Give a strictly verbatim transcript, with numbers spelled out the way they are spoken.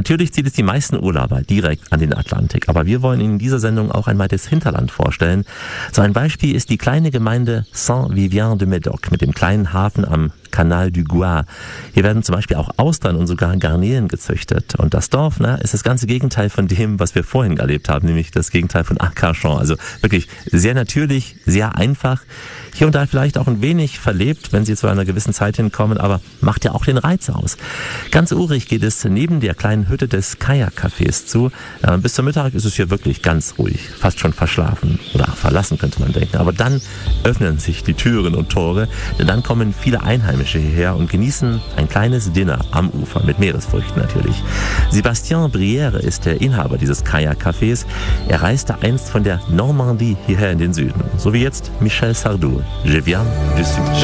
Natürlich zieht es die meisten Urlauber direkt an den Atlantik, aber wir wollen Ihnen in dieser Sendung auch einmal das Hinterland vorstellen. So ein Beispiel ist die kleine Gemeinde Saint-Vivien-de-Médoc mit dem kleinen Hafen am Canal du Gois. Hier werden zum Beispiel auch Austern und sogar Garnelen gezüchtet. Und das Dorf, ne, ist das ganze Gegenteil von dem, was wir vorhin erlebt haben, nämlich das Gegenteil von Arcachon. Also wirklich sehr natürlich, sehr einfach. Hier und da vielleicht auch ein wenig verlebt, wenn Sie zu einer gewissen Zeit hinkommen, aber macht ja auch den Reiz aus. Ganz urig geht es neben der kleinen Hütte des Kajak-Cafés zu. Äh, bis zum Mittag ist es hier wirklich ganz ruhig, fast schon verschlafen oder verlassen könnte man denken. Aber dann öffnen sich die Türen und Tore, denn dann kommen viele Einheimische hierher und genießen ein kleines Dinner am Ufer mit Meeresfrüchten natürlich. Sébastien Brière ist der Inhaber dieses Kajak-Cafés. Er reiste einst von der Normandie hierher in den Süden, so wie jetzt Michel Sardou. Je viens du Sud.